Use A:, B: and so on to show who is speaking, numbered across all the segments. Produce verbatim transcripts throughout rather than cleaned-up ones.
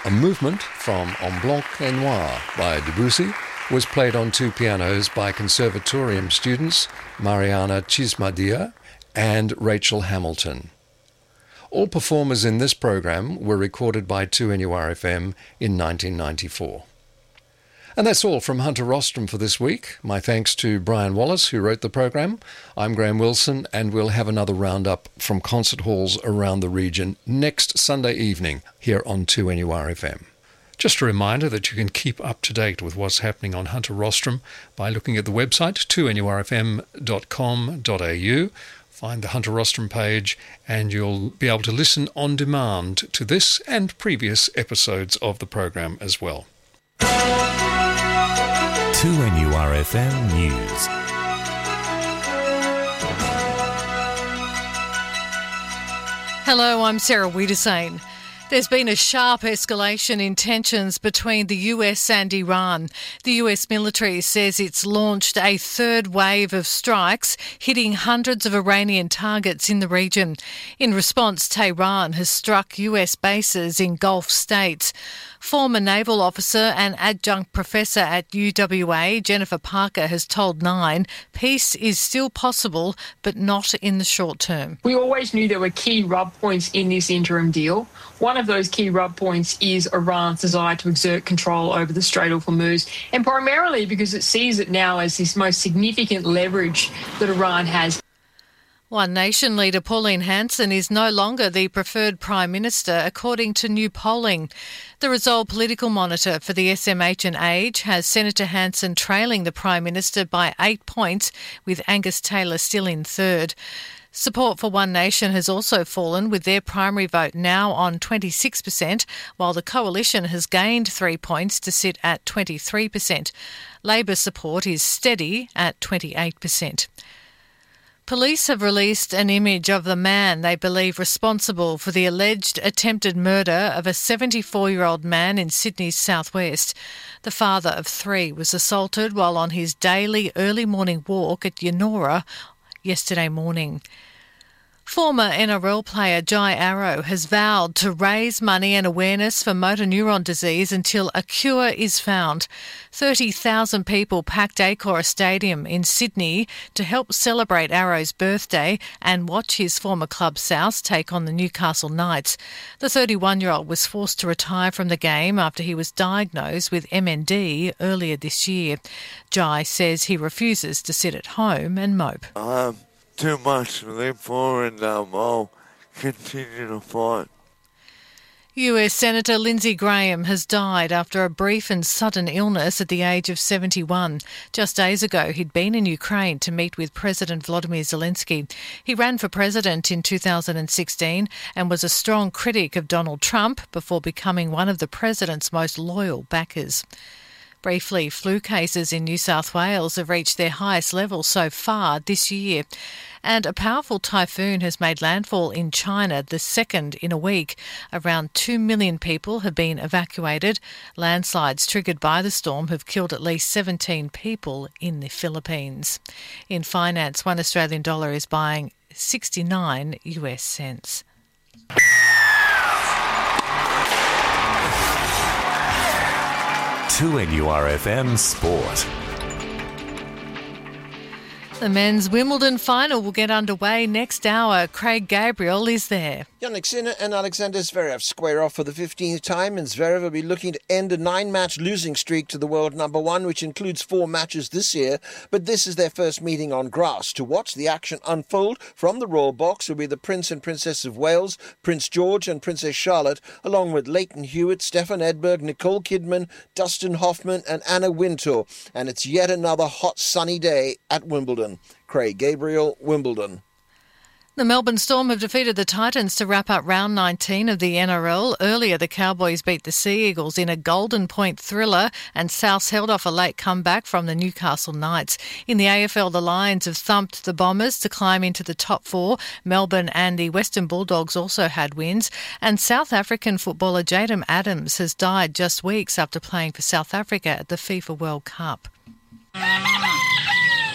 A: A movement from En Blanc et Noir by Debussy was played on two pianos by Conservatorium students Mariana Chismadia and Rachel Hamilton. All performers in this program were recorded by two N U R F M in nineteen ninety-four. And that's all from Hunter Rostrom for this week. My thanks to Brian Wallace, who wrote the program. I'm Graham Wilson, and we'll have another roundup from concert halls around the region next Sunday evening here on two N U R F M. Just a reminder that you can keep up to date with what's happening on Hunter Rostrom by looking at the website two N U R F M dot com dot A U. Find the Hunter Rostrom page and you'll be able to listen on demand to this and previous episodes of the program as well.
B: two N U R F M News.
C: Hello, I'm Sarah Wiedersane. There's been a sharp escalation in tensions between the U S and Iran. The U S military says it's launched a third wave of strikes, hitting hundreds of Iranian targets in the region. In response, Tehran has struck U S bases in Gulf states. Former naval officer and adjunct professor at U W A, Jennifer Parker, has told Nine peace is still possible, but not in the short term.
D: We always knew there were key rub points in this interim deal. One of those key rub points is Iran's desire to exert control over the Strait of Hormuz, and primarily because it sees it now as this most significant leverage that Iran has.
C: One Nation leader Pauline Hanson is no longer the preferred Prime Minister, according to new polling. The Resolve Political Monitor for the S M H and Age has Senator Hanson trailing the Prime Minister by eight points, with Angus Taylor still in third. Support for One Nation has also fallen, with their primary vote now on twenty-six percent, while the Coalition has gained three points to sit at twenty-three percent. Labor support is steady at twenty-eight percent. Police have released an image of the man they believe responsible for the alleged attempted murder of a seventy-four-year-old man in Sydney's southwest. The father of three was assaulted while on his daily early morning walk at Yennora yesterday morning. Former N R L player Jai Arrow has vowed to raise money and awareness for motor neuron disease until a cure is found. thirty thousand people packed Acora Stadium in Sydney to help celebrate Arrow's birthday and watch his former club South take on the Newcastle Knights. The thirty-one-year-old was forced to retire from the game after he was diagnosed with M N D earlier this year. Jai says he refuses to sit at home and mope.
E: Um. Too much to live for, and um, I'll continue to fight.
C: U S Senator Lindsey Graham has died after a brief and sudden illness at the age of seventy-one. Just days ago, he'd been in Ukraine to meet with President Volodymyr Zelensky. He ran for president in two thousand sixteen and was a strong critic of Donald Trump before becoming one of the president's most loyal backers. Briefly, flu cases in New South Wales have reached their highest level so far this year. And a powerful typhoon has made landfall in China, the second in a week. Around two million people have been evacuated. Landslides triggered by the storm have killed at least seventeen people in the Philippines. In finance, one Australian dollar is buying sixty-nine U S cents.
B: two N U R F M Sport.
C: The men's Wimbledon final will get underway next hour. Craig Gabriel is there.
F: Jannik Sinner and Alexander Zverev square off for the fifteenth time, and Zverev will be looking to end a nine-match losing streak to the world number one, which includes four matches this year. But this is their first meeting on grass. To watch the action unfold from the Royal Box will be the Prince and Princess of Wales, Prince George and Princess Charlotte, along with Leighton Hewitt, Stefan Edberg, Nicole Kidman, Dustin Hoffman and Anna Wintour. And it's yet another hot sunny day at Wimbledon. Craig Gabriel, Wimbledon.
C: The Melbourne Storm have defeated the Titans to wrap up round nineteen of the N R L. Earlier, the Cowboys beat the Sea Eagles in a Golden Point thriller, and Souths held off a late comeback from the Newcastle Knights. In the A F L, the Lions have thumped the Bombers to climb into the top four. Melbourne and the Western Bulldogs also had wins. And South African footballer Jadam Adams has died just weeks after playing for South Africa at the FIFA World Cup.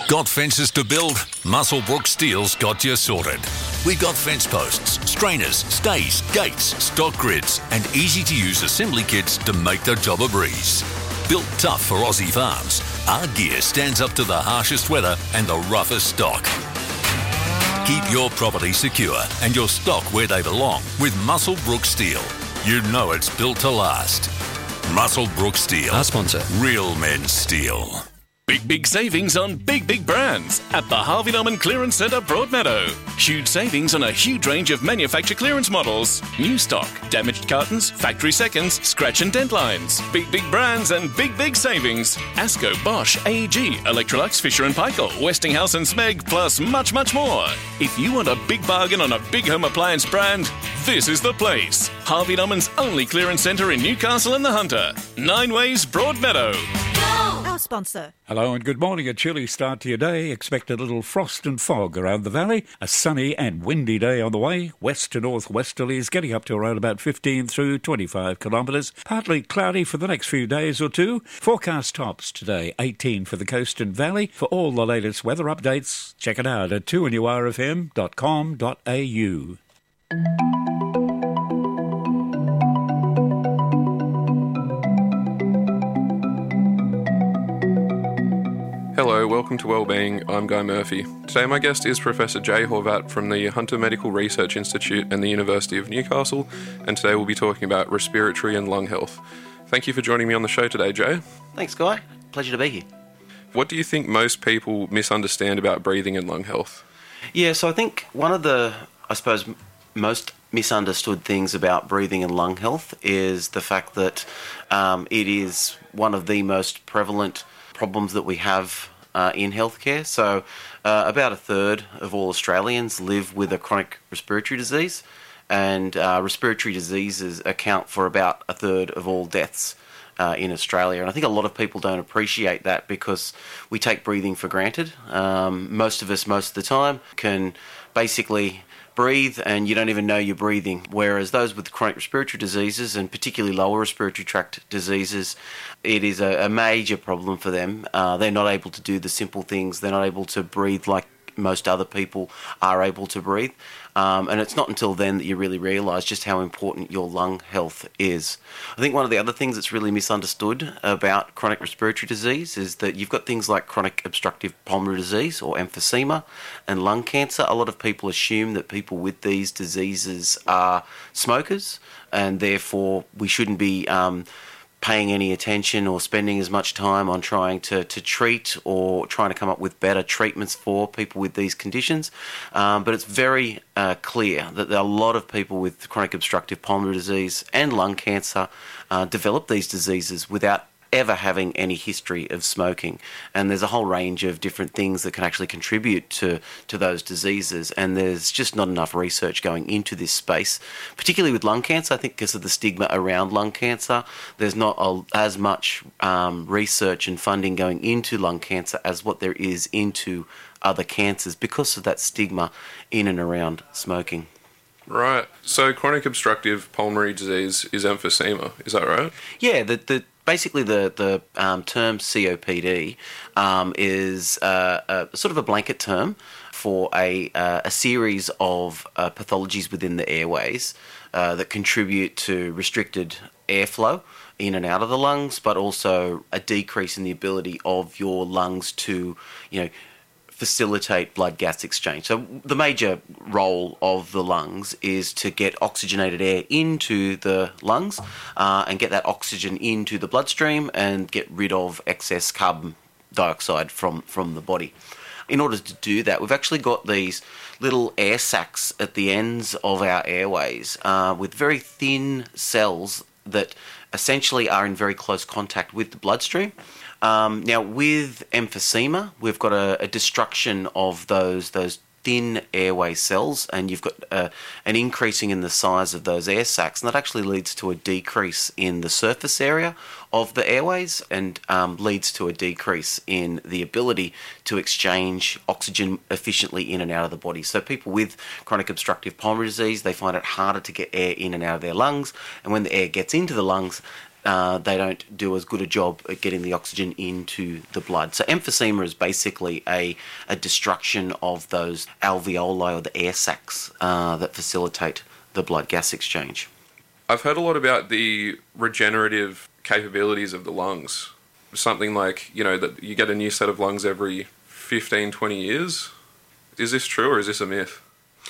G: Got fences to build? Muswellbrook Steel's got you sorted. We've got fence posts, strainers, stays, gates, stock grids, and easy-to-use assembly kits to make the job a breeze. Built tough for Aussie farms, our gear stands up to the harshest weather and the roughest stock. Keep your property secure and your stock where they belong with Muswellbrook Steel. You know it's built to last. Muswellbrook Steel.
A: Our sponsor.
G: Real men steel.
H: Big, big savings on big, big brands at the Harvey Norman Clearance Centre, Broadmeadow. Huge savings on a huge range of manufacturer clearance models. New stock, damaged cartons, factory seconds, scratch and dent lines. Big, big brands and big, big savings. Asco, Bosch, A E G, Electrolux, Fisher and Paykel, Westinghouse and Smeg, plus much, much more. If you want a big bargain on a big home appliance brand, this is the place. Harvey Norman's only clearance centre in Newcastle and the Hunter. Nine Ways, Broadmeadow.
I: Our sponsor.
J: Hello and good morning. A chilly start to your day. Expect a little frost and fog around the valley. A sunny and windy day on the way. West to north westerlies getting up to around about fifteen through twenty-five kilometres. Partly cloudy for the next few days or two. Forecast tops today, eighteen for the coast and valley. For all the latest weather updates, check it out at two N U R F M dot com dot A U.
K: Hello, welcome to Wellbeing. I'm Guy Murphy. Today my guest is Professor Jay Horvat from the Hunter Medical Research Institute and the University of Newcastle, and today we'll be talking about respiratory and lung health. Thank you for joining me on the show today, Jay.
L: Thanks, Guy. Pleasure to be here.
K: What do you think most people misunderstand about breathing and lung health?
L: Yeah, so I think one of the, I suppose, most misunderstood things about breathing and lung health is the fact that um, it is one of the most prevalent problems that we have uh, in healthcare. So uh, about a third of all Australians live with a chronic respiratory disease, and uh, respiratory diseases account for about a third of all deaths uh, in Australia. And I think a lot of people don't appreciate that because we take breathing for granted. Um, most of us, most of the time, can basically breathe and you don't even know you're breathing, whereas those with chronic respiratory diseases and particularly lower respiratory tract diseases, it is a, a major problem for them. Uh, they're not able to do the simple things. They're not able to breathe like most other people are able to breathe. Um, and it's not until then that you really realise just how important your lung health is. I think one of the other things that's really misunderstood about chronic respiratory disease is that you've got things like chronic obstructive pulmonary disease or emphysema and lung cancer. A lot of people assume that people with these diseases are smokers and therefore we shouldn't be um, paying any attention or spending as much time on trying to, to treat or trying to come up with better treatments for people with these conditions. Um, but it's very uh, clear that there are a lot of people with chronic obstructive pulmonary disease and lung cancer uh, develop these diseases without ever having any history of smoking. And there's a whole range of different things that can actually contribute to, to those diseases. And there's just not enough research going into this space, particularly with lung cancer. I think because of the stigma around lung cancer, there's not a, as much um, research and funding going into lung cancer as what there is into other cancers because of that stigma in and around smoking.
K: Right. So chronic obstructive pulmonary disease is emphysema, is that right?
L: Yeah, the the basically the the um, term C O P D um, is uh, a, sort of a blanket term for a uh, a series of uh, pathologies within the airways uh, that contribute to restricted airflow in and out of the lungs, but also a decrease in the ability of your lungs to, you know, facilitate blood-gas exchange. So the major role of the lungs is to get oxygenated air into the lungs uh, and get that oxygen into the bloodstream and get rid of excess carbon dioxide from, from the body. In order to do that, we've actually got these little air sacs at the ends of our airways uh, with very thin cells that essentially are in very close contact with the bloodstream. Um, now, with emphysema, we've got a, a destruction of those those thin airway cells, and you've got uh, an increasing in the size of those air sacs, and that actually leads to a decrease in the surface area of the airways and um, leads to a decrease in the ability to exchange oxygen efficiently in and out of the body. So people with chronic obstructive pulmonary disease, they find it harder to get air in and out of their lungs, and when the air gets into the lungs, uh, they don't do as good a job at getting the oxygen into the blood. So emphysema is basically a, a destruction of those alveoli or the air sacs uh, that facilitate the blood gas exchange.
K: I've heard a lot about the regenerative capabilities of the lungs. Something like, you know, that you get a new set of lungs every fifteen, twenty years. Is this true or is this a myth?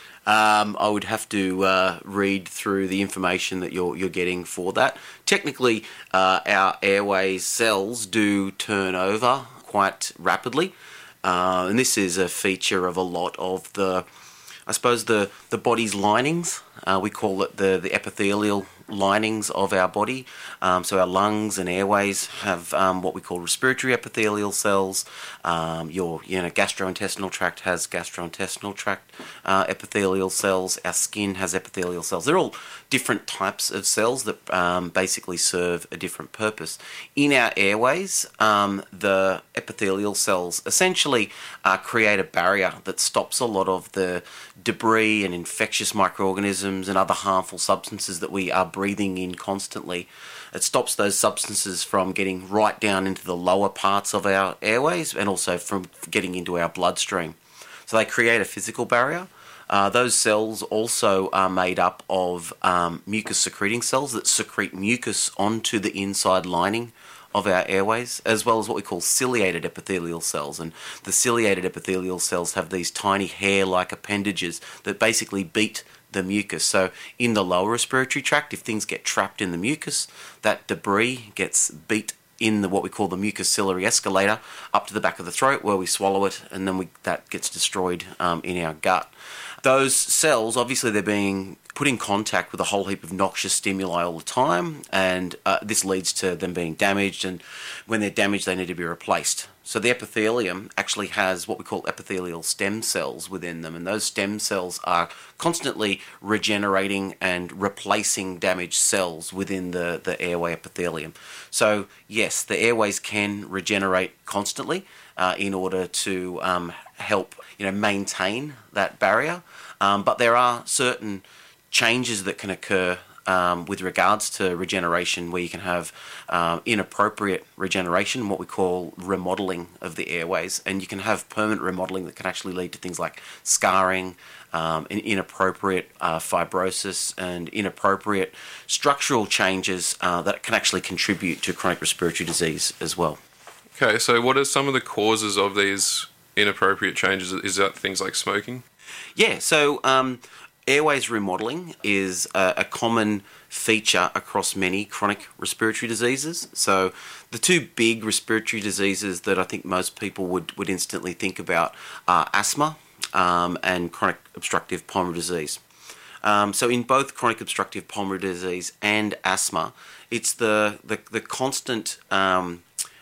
L: Um, I would have to uh, read through the information that you're you're getting for that. Technically, uh, our airways cells do turn over quite rapidly, uh, and this is a feature of a lot of the, I suppose, the, the body's linings. Uh, we call it the, the epithelial linings of our body. Um, so our lungs and airways have um, what we call respiratory epithelial cells. Um, your you know gastrointestinal tract has gastrointestinal tract uh, epithelial cells. Our skin has epithelial cells. They're all different types of cells that um, basically serve a different purpose. In our airways, um, the epithelial cells essentially uh, create a barrier that stops a lot of the debris and infectious microorganisms and other harmful substances that we are breathing in constantly. It stops those substances from getting right down into the lower parts of our airways and also from getting into our bloodstream. So they create a physical barrier. Uh, those cells also are made up of um, mucus-secreting cells that secrete mucus onto the inside lining of our airways, as well as what we call ciliated epithelial cells. And the ciliated epithelial cells have these tiny hair-like appendages that basically beat the mucus. So in the lower respiratory tract, if things get trapped in the mucus, that debris gets beat in the what we call the mucociliary escalator up to the back of the throat where we swallow it, and then we, that gets destroyed um, in our gut. Those cells, obviously, they're being put in contact with a whole heap of noxious stimuli all the time, and uh, this leads to them being damaged, and when they're damaged, they need to be replaced. So the epithelium actually has what we call epithelial stem cells within them, and those stem cells are constantly regenerating and replacing damaged cells within the, the airway epithelium. So yes, the airways can regenerate constantly uh, in order to um, help you know maintain that barrier, um, but there are certain changes that can occur Um, with regards to regeneration, where you can have um, inappropriate regeneration, what we call remodeling of the airways, and you can have permanent remodeling that can actually lead to things like scarring, um, and inappropriate uh, fibrosis, and inappropriate structural changes uh, that can actually contribute to chronic respiratory disease as well.
K: Okay, so what are some of the causes of these inappropriate changes? Is that things like smoking?
L: Yeah, so um, airways remodeling is a, a common feature across many chronic respiratory diseases. So the two big respiratory diseases that I think most people would, would instantly think about are asthma um, and chronic obstructive pulmonary disease. Um, so in both chronic obstructive pulmonary disease and asthma, it's the, the, the constant um,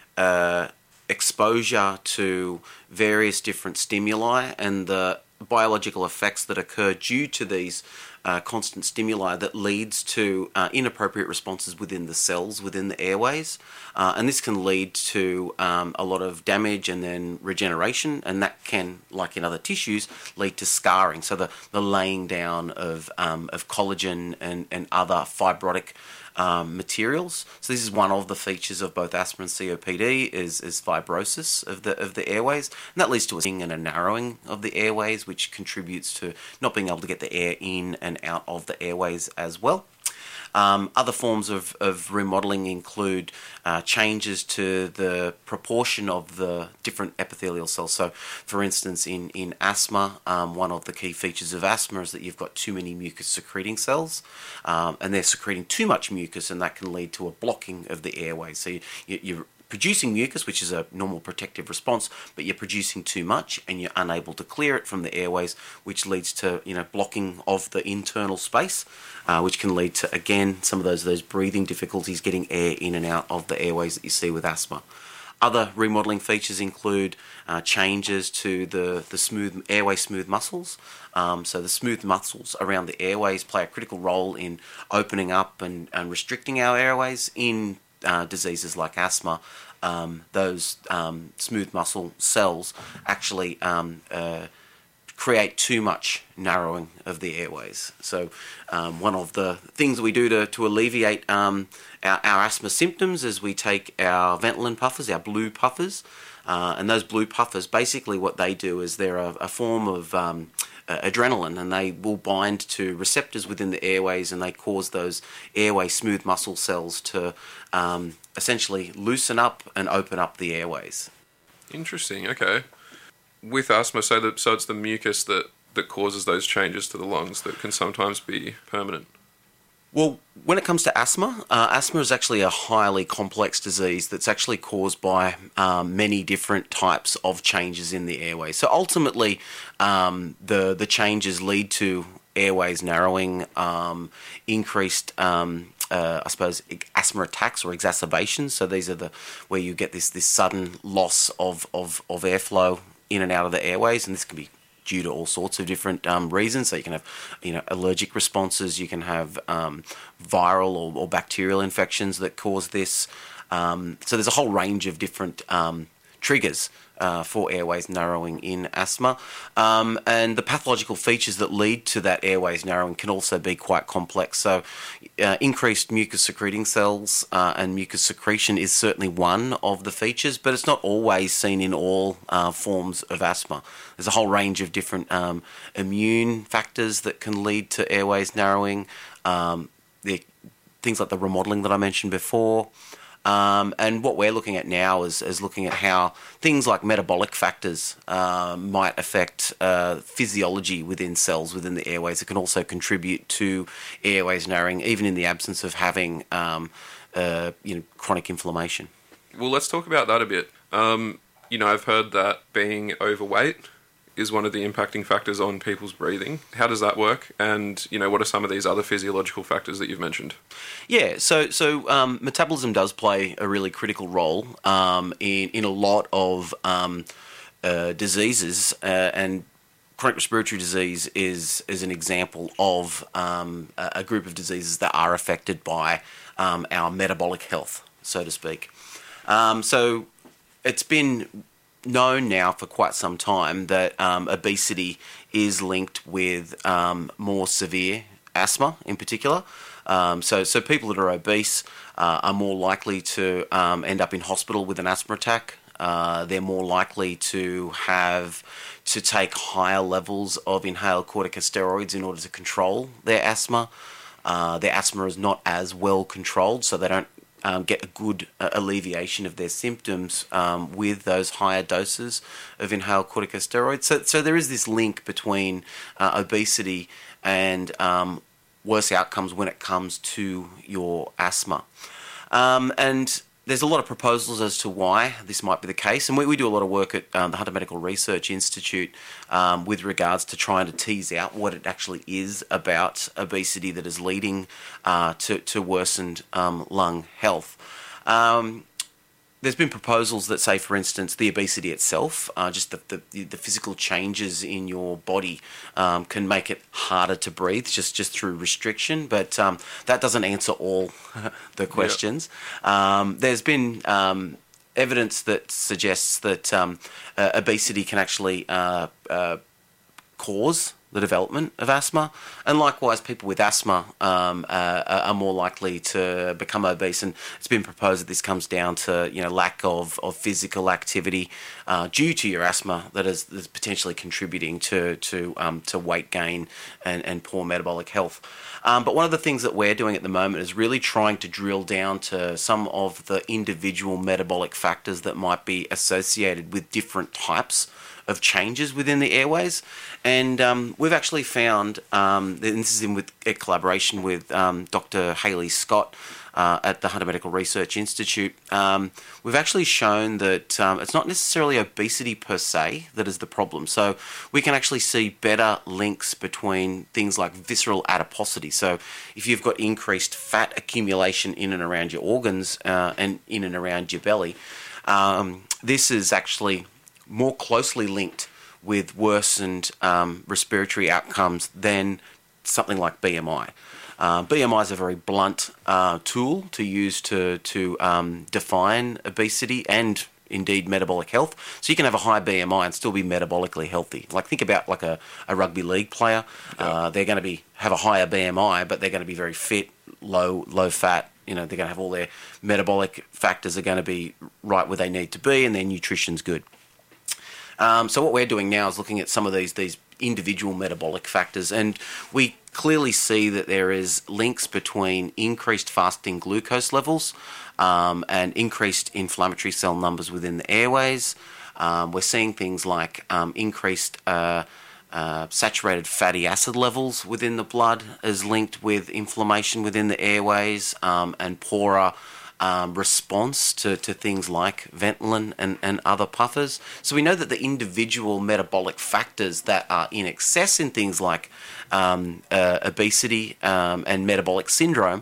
L: uh, exposure to various different stimuli and the biological effects that occur due to these uh, constant stimuli that leads to uh, inappropriate responses within the cells within the airways, uh, and this can lead to um, a lot of damage and then regeneration, and that can, like in other tissues, lead to scarring, so the, the laying down of um, of collagen and, and other fibrotic Um, materials. So this is one of the features of both asthma and C O P D is, is fibrosis of the of the airways, and that leads to a thinning and a narrowing of the airways, which contributes to not being able to get the air in and out of the airways as well. Um, other forms of, of remodeling include uh, changes to the proportion of the different epithelial cells. So, for instance, in, in asthma, um, one of the key features of asthma is that you've got too many mucus-secreting cells, um, and they're secreting too much mucus, and that can lead to a blocking of the airway. So you, you, you're producing mucus, which is a normal protective response, but you're producing too much and you're unable to clear it from the airways, which leads to you know blocking of the internal space, uh, which can lead to, again, some of those those breathing difficulties, getting air in and out of the airways that you see with asthma. Other remodeling features include uh, changes to the, the smooth airway smooth muscles. Um, so the smooth muscles around the airways play a critical role in opening up and, and restricting our airways. In Uh, diseases like asthma, um, those um, smooth muscle cells actually um, uh, create too much narrowing of the airways. So um, one of the things that we do to, to alleviate um, our, our asthma symptoms is we take our Ventolin puffers, our blue puffers, uh, and those blue puffers, basically what they do is they're a, a form of um, uh, adrenaline, and they will bind to receptors within the airways, and they cause those airway smooth muscle cells to um, essentially loosen up and open up the airways.
K: Interesting, okay. With asthma, so, that, so it's the mucus that, that causes those changes to the lungs that can sometimes be permanent?
L: Well, when it comes to asthma, uh, asthma is actually a highly complex disease that's actually caused by um, many different types of changes in the airway. So ultimately, um, the, the changes lead to airways narrowing, um, increased, um, uh, I suppose, asthma attacks or exacerbations. So these are the where you get this this sudden loss of, of, of airflow in and out of the airways, and this can be due to all sorts of different um, reasons. So you can have, you know, allergic responses. You can have um, viral or, or bacterial infections that cause this. Um, so there's a whole range of different um, triggers uh, for airways narrowing in asthma. Um, and the pathological features that lead to that airways narrowing can also be quite complex. So uh, increased mucus secreting cells uh, and mucus secretion is certainly one of the features, but it's not always seen in all uh, forms of asthma. There's a whole range of different um, immune factors that can lead to airways narrowing. Um, the, things like the remodeling that I mentioned before. Um, and what we're looking at now is, is looking at how things like metabolic factors uh, might affect uh, physiology within cells within the airways. It can also contribute to airways narrowing, even in the absence of having um, uh, you know, chronic inflammation.
K: Well, let's talk about that a bit. Um, you know, I've heard that being overweight is one of the impacting factors on people's breathing. How does that work? And, you know, what are some of these other physiological factors that you've mentioned?
L: Yeah, so so um, metabolism does play a really critical role um, in, in a lot of um, uh, diseases, uh, and chronic respiratory disease is, is an example of um, a group of diseases that are affected by um, our metabolic health, so to speak. Um, so it's been known now for quite some time that um, obesity is linked with um, more severe asthma in particular. Um, so, so people that are obese uh, are more likely to um, end up in hospital with an asthma attack. Uh, they're more likely to have to take higher levels of inhaled corticosteroids in order to control their asthma. Uh, their asthma is not as well controlled, so they don't Um, get a good uh, alleviation of their symptoms um, with those higher doses of inhaled corticosteroids. So, so there is this link between uh, obesity and um, worse outcomes when it comes to your asthma. Um, and there's a lot of proposals as to why this might be the case, and we, we do a lot of work at um, the Hunter Medical Research Institute um, with regards to trying to tease out what it actually is about obesity that is leading uh, to, to worsened um, lung health. Um, there's been proposals that say, for instance, the obesity itself, uh, just the, the, the physical changes in your body um, can make it harder to breathe just, just through restriction, but um, that doesn't answer all the questions. Yep. Um, there's been um, evidence that suggests that um, uh, obesity can actually uh, uh, cause the development of asthma, and likewise people with asthma um, uh, are more likely to become obese, and it's been proposed that this comes down to, you know, lack of, of physical activity uh, due to your asthma that is, is potentially contributing to to, um, to weight gain and, and poor metabolic health. Um, but one of the things that we're doing at the moment is really trying to drill down to some of the individual metabolic factors that might be associated with different types of changes within the airways. And um, we've actually found, um, and this is in with a collaboration with um, Doctor Hayley Scott uh, at the Hunter Medical Research Institute, um, we've actually shown that um, it's not necessarily obesity per se that is the problem. So we can actually see better links between things like visceral adiposity. So if you've got increased fat accumulation in and around your organs uh, and in and around your belly, um, this is actually more closely linked with worsened um, respiratory outcomes than something like B M I. Uh, B M I is a very blunt uh, tool to use to to um, define obesity and indeed metabolic health. So you can have a high B M I and still be metabolically healthy. Like think about like a, a rugby league player. Yeah. Uh, they're going to be have a higher B M I, but they're going to be very fit, low low fat. You know, they're going to have all their metabolic factors are going to be right where they need to be, and their nutrition's good. Um, so what we're doing now is looking at some of these these individual metabolic factors, and we clearly see that there is links between increased fasting glucose levels um, and increased inflammatory cell numbers within the airways. Um, we're seeing things like um, increased uh, uh, saturated fatty acid levels within the blood is linked with inflammation within the airways um, and poorer Um, response to, to things like Ventolin and, and other puffers. So we know that the individual metabolic factors that are in excess in things like um, uh, obesity um, and metabolic syndrome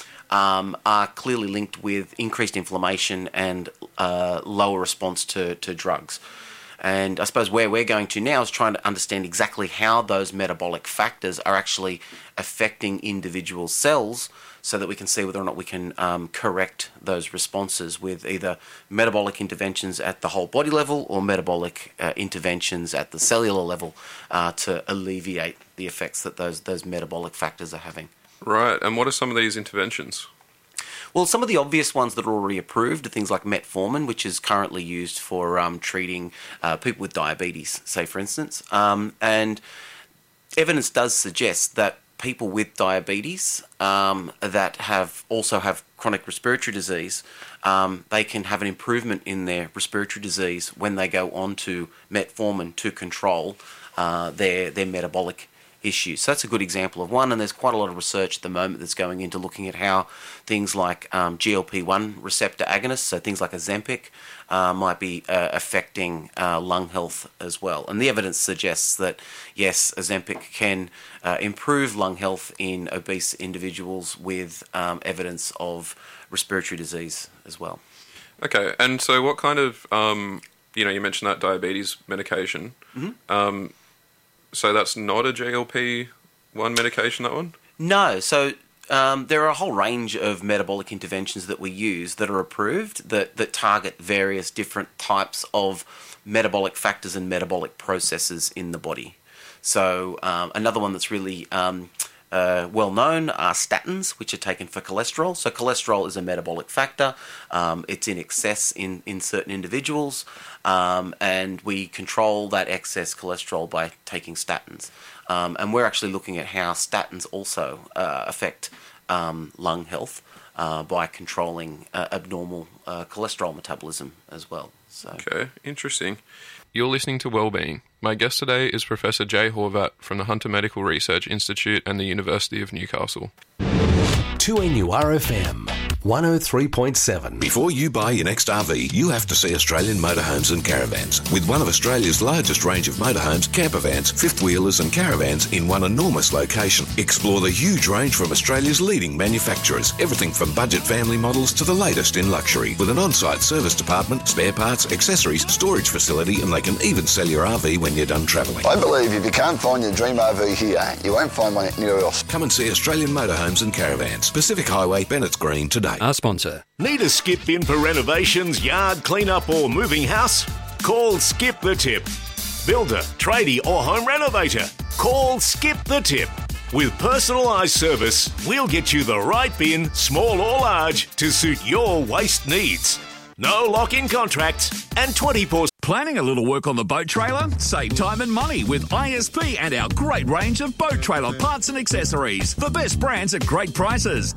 L: um, are clearly linked with increased inflammation and uh, lower response to, to drugs. And I suppose where we're going to now is trying to understand exactly how those metabolic factors are actually affecting individual cells, so that we can see whether or not we can um, correct those responses with either metabolic interventions at the whole body level or metabolic uh, interventions at the cellular level uh, to alleviate the effects that those those metabolic factors are having.
K: Right, and what are some of these interventions?
L: Well, some of the obvious ones that are already approved are things like metformin, which is currently used for um, treating uh, people with diabetes, say for instance. Um, and evidence does suggest that people with diabetes um, that have also have chronic respiratory disease, um, they can have an improvement in their respiratory disease when they go on to metformin to control uh, their their metabolic issues. So that's a good example of one, and there's quite a lot of research at the moment that's going into looking at how things like um, G L P one receptor agonists, so things like Ozempic, uh, might be uh, affecting uh, lung health as well. And the evidence suggests that, yes, Ozempic can uh, improve lung health in obese individuals with um, evidence of respiratory disease as well.
K: Okay, and so what kind of, um, you know, you mentioned that diabetes medication.
L: Mm-hmm.
K: Um, So that's not a G L P one medication, that one?
L: No. So um, there are a whole range of metabolic interventions that we use that are approved that, that target various different types of metabolic factors and metabolic processes in the body. So um, another one that's really um, uh, well known are statins, which are taken for cholesterol. So cholesterol is a metabolic factor. Um, it's in excess in, in certain individuals. Um, and we control that excess cholesterol by taking statins. Um, and we're actually looking at how statins also uh, affect um, lung health uh, by controlling uh, abnormal uh, cholesterol metabolism as well. So.
K: Okay, interesting. You're listening to Wellbeing. My guest today is Professor Jay Horvat from the Hunter Medical Research Institute and the University of Newcastle.
B: two N U R F M one oh three point seven.
M: Before you buy your next R V, you have to see Australian Motorhomes and Caravans. With one of Australia's largest range of motorhomes, campervans, fifth-wheelers and caravans in one enormous location. Explore the huge range from Australia's leading manufacturers. Everything from budget family models to the latest in luxury. With an on-site service department, spare parts, accessories, storage facility, and they can even sell your R V when you're done travelling.
N: I believe if you can't find your dream R V here, you won't find one anywhere else.
M: Come and see Australian Motorhomes and Caravans. Pacific Highway, Bennett's Green, today.
A: Our sponsor.
O: Need a skip in for renovations, yard clean-up or moving house? Call Skip the Tip. Builder, tradie or home renovator. Call Skip the Tip. With personalised service, we'll get you the right bin, small or large, to suit your waste needs. No lock-in contracts and twenty-four...
P: Planning a little work on the boat trailer? Save time and money with I S P and our great range of boat trailer parts and accessories. The best brands at great prices.